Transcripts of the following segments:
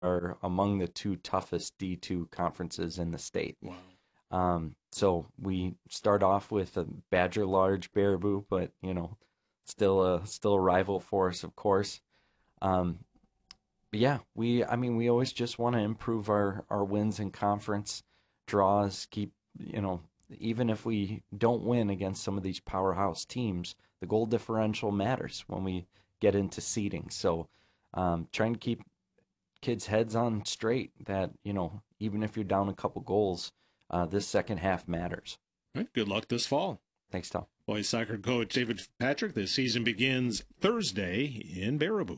are among the two toughest D2 conferences in the state. Wow. So we start off with a Badger Large Baraboo, but still a rival for us, of course. But yeah, we always just want to improve our wins in conference draws. Keep even if we don't win against some of these powerhouse teams, the goal differential matters when we get into seeding. So trying to keep kids' heads on straight that even if you're down a couple goals, this second half matters. All right, good luck this fall. Thanks, Tom. Boys soccer coach David Patrick. The season begins Thursday in Baraboo.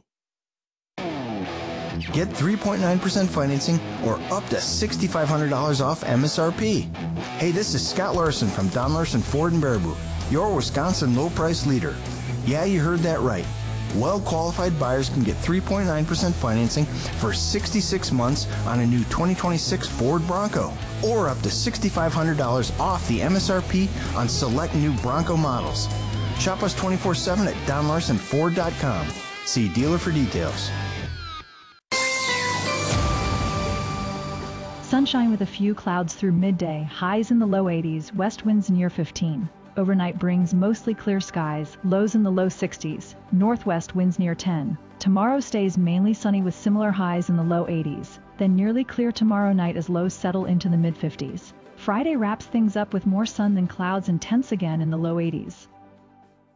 Get 3.9% financing or up to $6,500 off MSRP. Hey, this is Scott Larson from Don Larson Ford in Baraboo, your Wisconsin low price leader. Yeah, you heard that right. Well-qualified buyers can get 3.9% financing for 66 months on a new 2026 Ford Bronco, or up to $6,500 off the MSRP on select new Bronco models. Shop us 24/7 at DonLarsonFord.com. See dealer for details. Sunshine with a few clouds through midday, highs in the low 80s, west winds near 15. Overnight brings mostly clear skies, lows in the low 60s, northwest winds near 10. Tomorrow stays mainly sunny with similar highs in the low 80s, then nearly clear tomorrow night as lows settle into the mid-50s. Friday wraps things up with more sun than clouds and temps again in the low 80s.